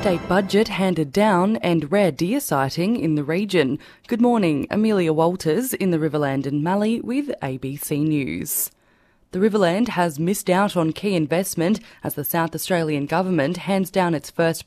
state budget handed down and rare deer sighting in the region. Good morning, Amelia Walters in the Riverland and Mallee with ABC News. The Riverland has missed out on key investment as the South Australian government hands down its first